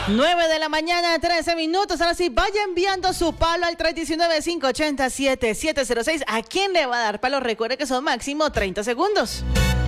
9 de la mañana, 13 minutos. Ahora sí, vaya enviando su palo al 319-580-7706. ¿A quién le va a dar palo? Recuerde que son máximo 30 segundos.